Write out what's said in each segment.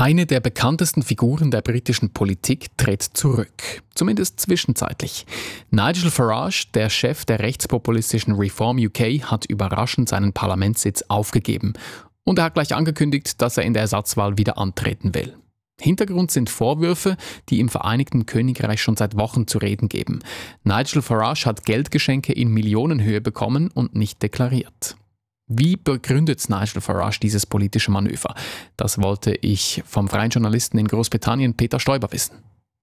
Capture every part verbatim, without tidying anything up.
Eine der bekanntesten Figuren der britischen Politik tritt zurück. Zumindest zwischenzeitlich. Nigel Farage, der Chef der rechtspopulistischen Reform U K, hat überraschend seinen Parlamentssitz aufgegeben. Und er hat gleich angekündigt, dass er in der Ersatzwahl wieder antreten will. Hintergrund sind Vorwürfe, die im Vereinigten Königreich schon seit Wochen zu reden geben. Nigel Farage hat Geldgeschenke in Millionenhöhe bekommen und nicht deklariert. Wie begründet Nigel Farage dieses politische Manöver? Das wollte ich vom freien Journalisten in Großbritannien Peter Stoiber wissen.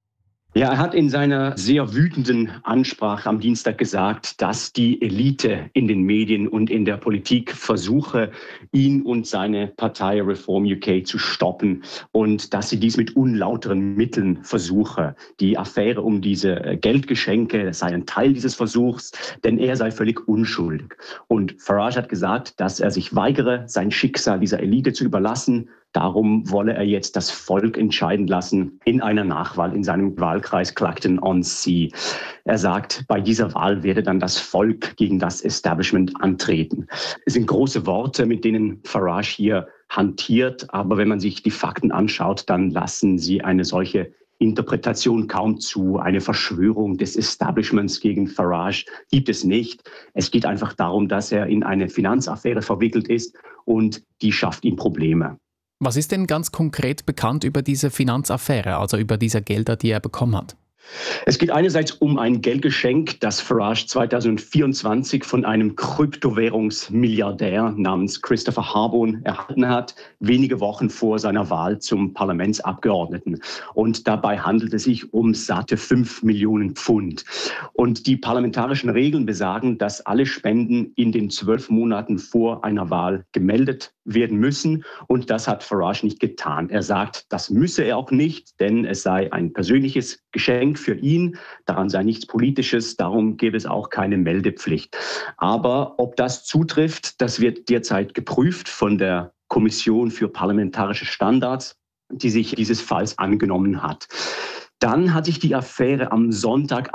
Ja, er hat in seiner sehr wütenden Ansprache am Dienstag gesagt, dass die Elite in den Medien und in der Politik versuche, ihn und seine Partei Reform U K zu stoppen und dass sie dies mit unlauteren Mitteln versuche. Die Affäre um diese Geldgeschenke, das sei ein Teil dieses Versuchs, denn er sei völlig unschuldig. Und Farage hat gesagt, dass er sich weigere, sein Schicksal dieser Elite zu überlassen. Darum wolle er jetzt das Volk entscheiden lassen in einer Nachwahl in seinem Wahlkreis Clacton-on-Sea. Er sagt, bei dieser Wahl werde dann das Volk gegen das Establishment antreten. Es sind große Worte, mit denen Farage hier hantiert, aber wenn man sich die Fakten anschaut, dann lassen sie eine solche Interpretation kaum zu. Eine Verschwörung des Establishments gegen Farage gibt es nicht. Es geht einfach darum, dass er in eine Finanzaffäre verwickelt ist und die schafft ihm Probleme. Was ist denn ganz konkret bekannt über diese Finanzaffäre, also über diese Gelder, die er bekommen hat? Es geht einerseits um ein Geldgeschenk, das Farage zweitausendvierundzwanzig von einem Kryptowährungsmilliardär namens Christopher Harbon erhalten hat, wenige Wochen vor seiner Wahl zum Parlamentsabgeordneten. Und dabei handelt es sich um satte fünf Millionen Pfund. Und die parlamentarischen Regeln besagen, dass alle Spenden in den zwölf Monaten vor einer Wahl gemeldet werden müssen. Und das hat Farage nicht getan. Er sagt, das müsse er auch nicht, denn es sei ein persönliches Geschenk für ihn. Daran sei nichts Politisches, darum gäbe es auch keine Meldepflicht. Aber ob das zutrifft, das wird derzeit geprüft von der Kommission für parlamentarische Standards, die sich dieses Falls angenommen hat. Dann hat sich die Affäre am Sonntag